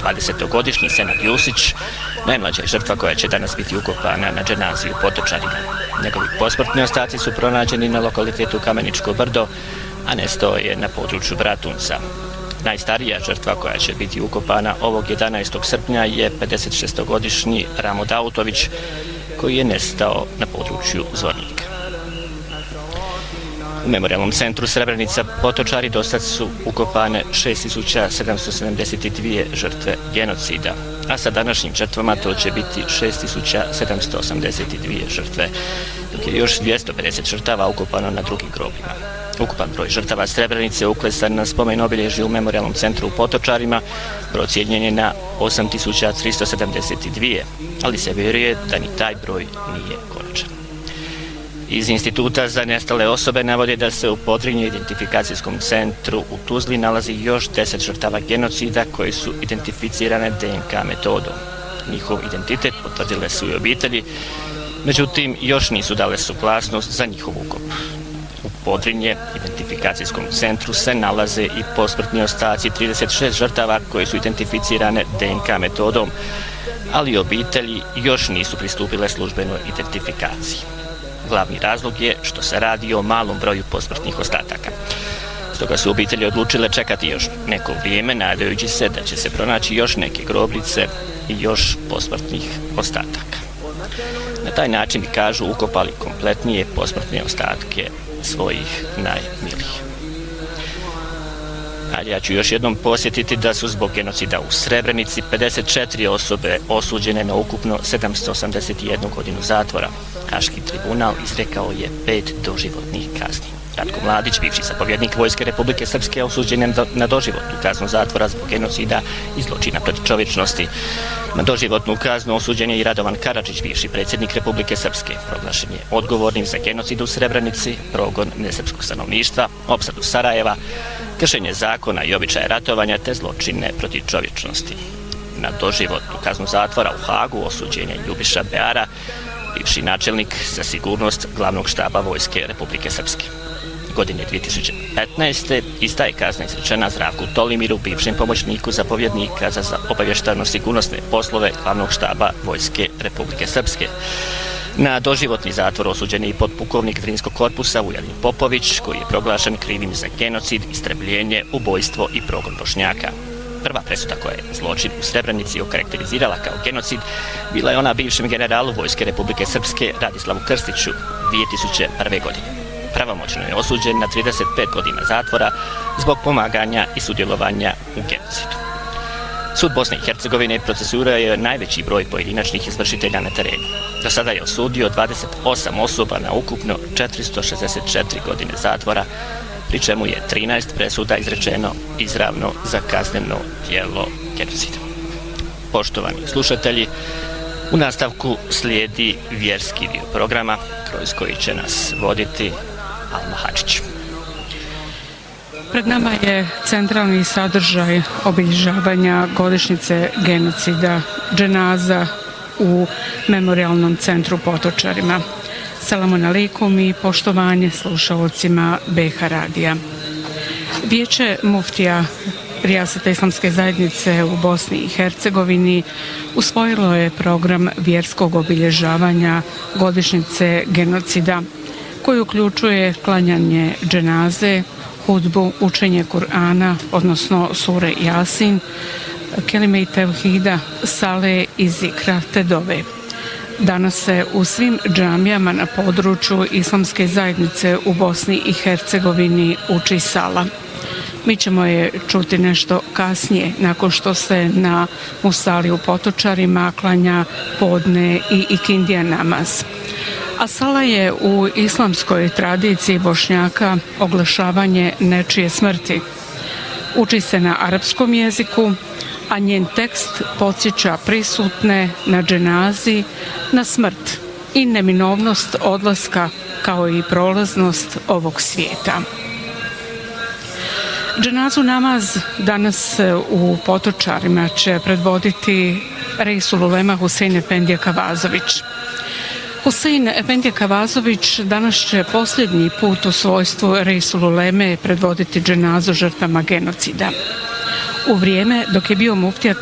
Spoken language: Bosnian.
20-godišnji Senad Jusić, najmlađa žrtva koja će danas biti ukopana na dženazi u Potočarima. Njegovi posmrtni ostaci su pronađeni na lokalitetu Kameničko brdo, a nestao je na području Bratunca. Najstarija žrtva koja će biti ukopana ovog 11. srpnja je 56-godišnji Ramo Dautović, koji je nestao na području Zvornika. U Memorijalnom centru Srebrenica Potočari dosad su ukopane 6772 žrtve genocida, a sa današnjim žrtvama to će biti 6782 žrtve, dok je još 250 žrtava ukopano na drugim grobljima. Ukupan broj žrtava Srebrenice uklesan na spomen obilježje u Memorijalnom centru u Potočarima procijenjen je na 8372, ali se vjeruje da ni taj broj nije konačan. Iz Instituta za nestale osobe navode da se u Podrinju identifikacijskom centru u Tuzli nalazi još 10 žrtava genocida koji su identificirane DNK metodom. Njihov identitet potvrdile su i obitelji, međutim još nisu dale suglasnost za njihov ukop. U Podrinje identifikacijskom centru se nalaze i posmrtni ostaci 36 žrtava koje su identificirane DNK metodom, ali obitelji još nisu pristupile službenoj identifikaciji. Glavni razlog je što se radi o malom broju posmrtnih ostataka. Stoga su obitelji odlučile čekati još neko vrijeme, nadajući se da će se pronaći još neke grobljice i još posmrtnih ostataka. Na taj način bi, kažu, ukopali kompletnije posmrtne ostatke svojih najmilijih. Ali ja ću još jednom posjetiti da su zbog genocida u Srebrenici 54 osobe osuđene na ukupno 781 godinu zatvora. Haški tribunal izrekao je 5 doživotnih kazni. Ratko Mladić, bivši zapovjednik Vojske Republike Srpske, osuđen je na doživotnu kaznu zatvora zbog genocida i zločina protiv čovječnosti. Na doživotnu kaznu osuđen je i Radovan Karadžić, bivši predsjednik Republike Srpske. Proglašen je odgovornim za genocid u Srebrenici, progon nesrpskog stanovništva, opsadu Sarajeva, kršenje zakona i običaje ratovanja te zločine protiv čovječnosti. Na doživotnu kaznu zatvora u Hagu osuđen je Ljubiša Beara, bivši načelnik za sigurnost glavnog štaba Vojske Republike Srpske. Godine 2015. ista je kazna izrečena Zdravku Tolimiru, bivšem pomoćniku zapovjednika za obavještajno-sigurnosne poslove glavnog štaba Vojske Republike Srpske. Na doživotni zatvor osuđen je i potpukovnik Drinskog korpusa Ujalin Popović, koji je proglašen krivim za genocid, istrebljenje, ubojstvo i progon Bošnjaka. Prva presuda koja je zločin u Srebrenici okarakterizirala kao genocid bila je ona bivšem generalu Vojske Republike Srpske Radislavu Krstiću 2001. godine. Pravomoćno je osuđen na 35 godina zatvora zbog pomaganja i sudjelovanja u genocidu. Sud Bosne i Hercegovine procesuirao je najveći broj pojedinačnih izvršitelja na terenu. Do sada je osudio 28 osoba na ukupno 464 godine zatvora, pri čemu je 13 presuda izrečeno izravno za kazneno djelo genocida. Poštovani slušatelji, u nastavku slijedi vjerski dio programa kroz koji će nas voditi Alma Hadžić. Pred nama je centralni sadržaj obilježavanja godišnjice genocida dženaza u Memorijalnom centru Potočarima. Selamun alejkum i poštovanje slušalcima BH radija. Vijeće muftija Rijaseta Islamske zajednice u Bosni i Hercegovini usvojilo je program vjerskog obilježavanja godišnjice genocida koji uključuje klanjanje dženaze, hudbu, učenje Kur'ana, odnosno sure Jasin, kelime i tevhida, sale i zikra te dove. Danas se u svim džamijama na području Islamske zajednice u Bosni i Hercegovini uči sala. Mi ćemo je čuti nešto kasnije, nakon što se na musali u Potočarima klanja podne i ikindija namaz. A sala je u islamskoj tradiciji Bošnjaka oglašavanje nečije smrti. Uči se na arapskom jeziku, a njen tekst podsjeća prisutne na dženazi, na smrt i neminovnost odlaska kao i prolaznost ovog svijeta. Dženazu namaz danas u Potočarima će predvoditi Reisul Ulema Husein Efendija Kavazović. Husein Efendija Kavazović danas će posljednji put u svojstvu Reisul Uleme predvoditi dženazu žrtvama genocida. U vrijeme dok je bio muftija